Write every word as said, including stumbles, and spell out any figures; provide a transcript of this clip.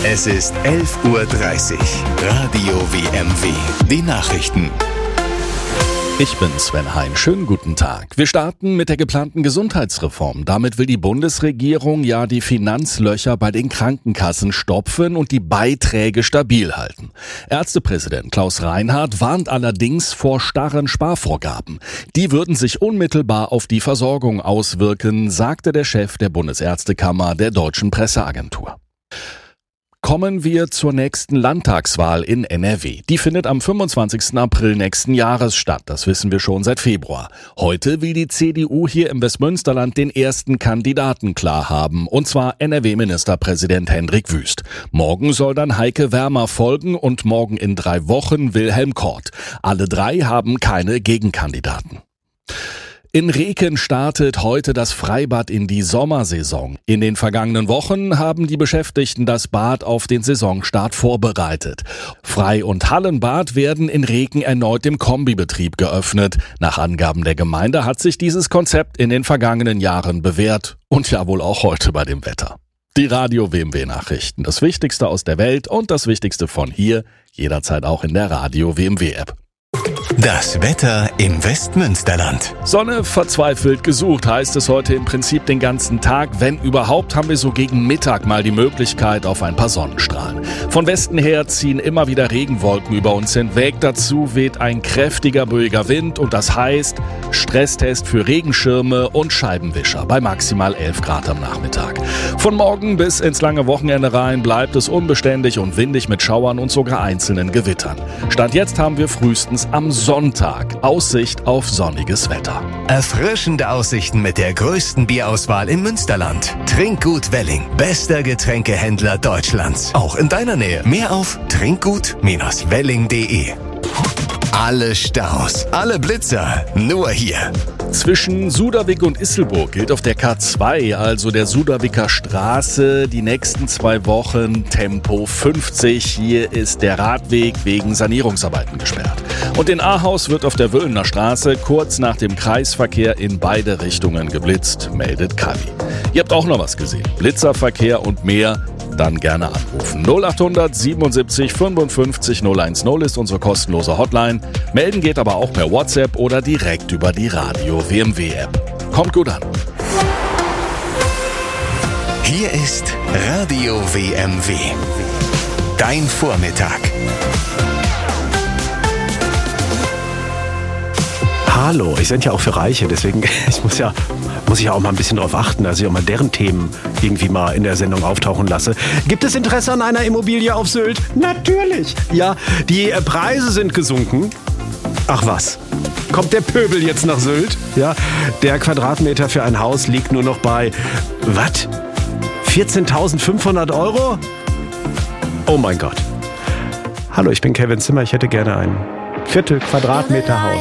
Es ist elf Uhr dreißig. Radio W M W. Die Nachrichten. Ich bin Sven Hein. Schönen guten Tag. Wir starten mit der geplanten Gesundheitsreform. Damit will die Bundesregierung ja die Finanzlöcher bei den Krankenkassen stopfen und die Beiträge stabil halten. Ärztepräsident Klaus Reinhardt warnt allerdings vor starren Sparvorgaben. Die würden sich unmittelbar auf die Versorgung auswirken, sagte der Chef der Bundesärztekammer der Deutschen Presseagentur. Kommen wir zur nächsten Landtagswahl in N R W. Die findet am fünfundzwanzigsten April nächsten Jahres statt. Das wissen wir schon seit Februar. Heute will die C D U hier im Westmünsterland den ersten Kandidaten klar haben, und zwar N R W-Ministerpräsident Hendrik Wüst. Morgen soll dann Heike Wermer folgen und morgen in drei Wochen Wilhelm Kort. Alle drei haben keine Gegenkandidaten. In Reken startet heute das Freibad in die Sommersaison. In den vergangenen Wochen haben die Beschäftigten das Bad auf den Saisonstart vorbereitet. Frei- und Hallenbad werden in Reken erneut im Kombibetrieb geöffnet. Nach Angaben der Gemeinde hat sich dieses Konzept in den vergangenen Jahren bewährt und ja wohl auch heute bei dem Wetter. Die Radio W M W-Nachrichten, das Wichtigste aus der Welt und das Wichtigste von hier, jederzeit auch in der Radio W M W-App. Das Wetter im Westmünsterland. Sonne verzweifelt gesucht, heißt es heute im Prinzip den ganzen Tag. Wenn überhaupt, haben wir so gegen Mittag mal die Möglichkeit auf ein paar Sonnenstrahlen. Von Westen her ziehen immer wieder Regenwolken über uns hinweg. Dazu weht ein kräftiger, böiger Wind und das heißt Stresstest für Regenschirme und Scheibenwischer bei maximal elf Grad am Nachmittag. Von morgen bis ins lange Wochenende rein bleibt es unbeständig und windig mit Schauern und sogar einzelnen Gewittern. Stand jetzt haben wir frühestens am Sonntag Aussicht auf sonniges Wetter. Erfrischende Aussichten mit der größten Bierauswahl im Münsterland. Trinkgut Welling, bester Getränkehändler Deutschlands. Auch in deiner Nähe. Mehr auf trinkgut Bindestrich welling punkt de. Alle Staus, alle Blitzer, nur hier. Zwischen Suderwick und Isselburg gilt auf der K zwei, also der Suderwicker Straße, die nächsten zwei Wochen Tempo fünfzig. Hier ist der Radweg wegen Sanierungsarbeiten gesperrt. Und in Ahaus wird auf der Wöhlener Straße kurz nach dem Kreisverkehr in beide Richtungen geblitzt, meldet Kavi. Ihr habt auch noch was gesehen. Blitzerverkehr und mehr. Dann gerne anrufen. null achthundert siebenundsiebzig fünfundfünfzig null eins null ist unsere kostenlose Hotline. Melden geht aber auch per WhatsApp oder direkt über die Radio W M W-App. Kommt gut an. Hier ist Radio W M W. Dein Vormittag. Hallo, ich sende ja auch für Reiche, deswegen ich muss ja muss ich ja auch mal ein bisschen drauf achten, dass ich auch mal deren Themen irgendwie mal in der Sendung auftauchen lasse. Gibt es Interesse an einer Immobilie auf Sylt? Natürlich. Ja, die Preise sind gesunken. Ach was, kommt der Pöbel jetzt nach Sylt? Ja, der Quadratmeter für ein Haus liegt nur noch bei, was? vierzehntausendfünfhundert Euro? Oh mein Gott. Hallo, ich bin Kevin Zimmer, ich hätte gerne ein Viertel Quadratmeter Haus.